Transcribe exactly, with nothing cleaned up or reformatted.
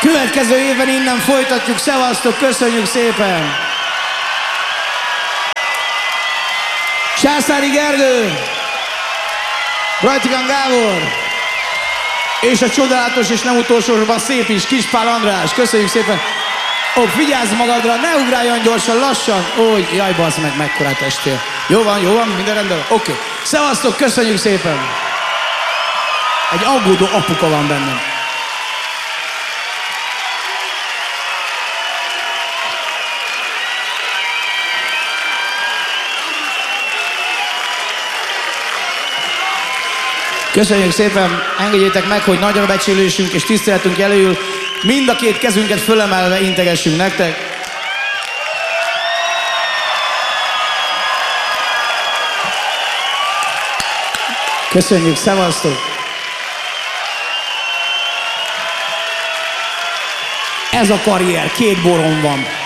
Következő évben innen folytatjuk. Szevasztok, köszönjük szépen! Császári Gergő, Rajtikán Gábor, és a csodálatos és nem utolsósorban szép is, Kispál András, köszönjük szépen! Ó, vigyázz magadra, ne ugráljon gyorsan, lassan! Ó, jaj, bazd meg, mekkorát estél. Jó van, jó van, minden rendben van? Oké. Okay. Szevasztok, köszönjük szépen! Egy aggódó apuka van bennem. Köszönjük szépen, engedjétek meg, hogy nagyra becsülésünk és tiszteletünk jelöljül mind a két kezünket fölemelve integessünk nektek. Köszönjük, szevasztok! Ez a karrier, két borom van.